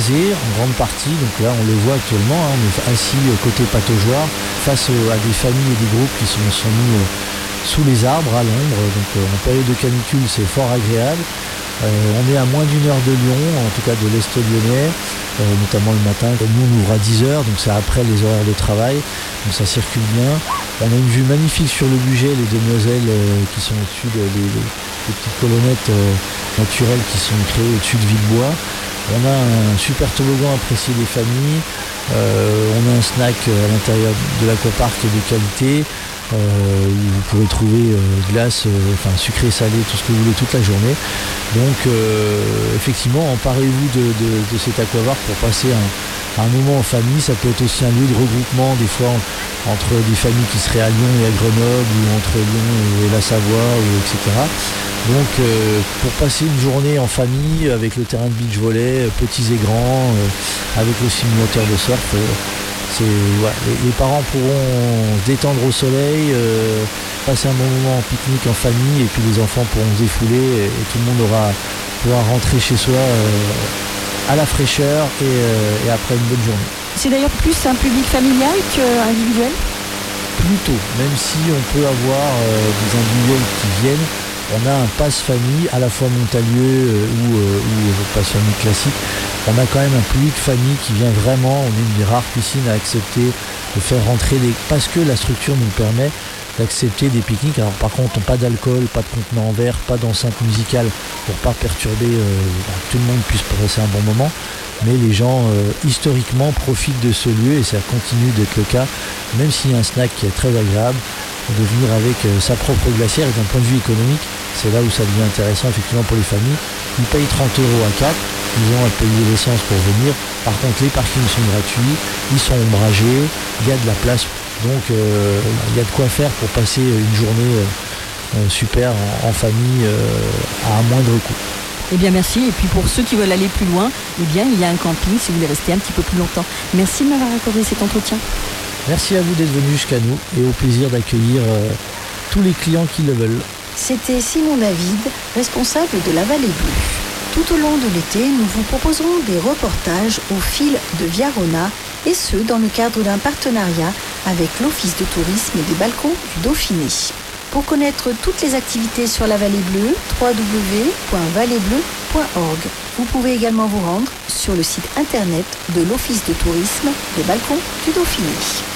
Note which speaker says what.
Speaker 1: boisé en grande partie, donc là on le voit actuellement, on est assis côté pataugeoire face à des familles et des groupes qui sont mis sous les arbres à l'ombre, donc en période de canicule c'est fort agréable. On est à moins d'1 heure de Lyon, en tout cas de l'Est lyonnais, notamment le matin. Nous on ouvre à 10h, donc c'est après les horaires de travail, donc ça circule bien. On a une vue magnifique sur le Bugey, les demoiselles qui sont au-dessus des petites colonnettes naturelles qui sont créées au-dessus de Villebois. On a un super toboggan apprécié des familles. On a un snack à l'intérieur de l'aquapark de qualité. Où vous pourrez trouver glace, sucré, salé, tout ce que vous voulez toute la journée. Donc effectivement, emparez-vous de cet aquapark pour passer un moment en famille. Ça peut être aussi un lieu de regroupement, des fois entre des familles qui seraient à Lyon et à Grenoble, ou entre Lyon et la Savoie, etc. Donc pour passer une journée en famille, avec le terrain de beach volley, petits et grands, avec le simulateur de surf, les parents pourront se détendre au soleil, passer un bon moment en pique-nique en famille, et puis les enfants pourront se défouler, et tout le monde pourra rentrer chez soi à la fraîcheur et après une bonne journée.
Speaker 2: C'est d'ailleurs plus un public familial qu'individuel ?
Speaker 1: Plutôt, même si on peut avoir des individuels qui viennent, on a un pass famille à la fois Montalieu ou pass famille classique. On a quand même un public famille qui vient vraiment, on est une des rares piscines à accepter de faire rentrer parce que la structure nous permet d'accepter des pique-niques. Alors par contre, pas d'alcool, pas de contenant en verre, pas d'enceinte musicale pour pas perturber, que tout le monde puisse passer un bon moment. Mais les gens, historiquement, profitent de ce lieu et ça continue d'être le cas, même s'il y a un snack qui est très agréable, de venir avec sa propre glacière. Et d'un point de vue économique, c'est là où ça devient intéressant effectivement pour les familles. Ils payent 30 € à 4, ils ont à payer l'essence pour venir. Par contre, les parkings sont gratuits, ils sont ombragés, il y a de la place. Donc il y a de quoi faire pour passer une journée super en famille à un moindre coût.
Speaker 2: Eh bien merci, et puis pour ceux qui veulent aller plus loin, eh bien il y a un camping si vous voulez rester un petit peu plus longtemps. Merci de m'avoir accordé cet entretien.
Speaker 1: Merci à vous d'être venu jusqu'à nous et au plaisir d'accueillir tous les clients qui le veulent.
Speaker 3: C'était Simon David, responsable de la Vallée Bleue. Tout au long de l'été, nous vous proposerons des reportages au fil de Viarona, et ce dans le cadre d'un partenariat avec l'Office de tourisme des balcons du Dauphiné. Pour connaître toutes les activités sur la Vallée Bleue, www.valleebleu.org. Vous pouvez également vous rendre sur le site internet de l'Office de tourisme des balcons du Dauphiné.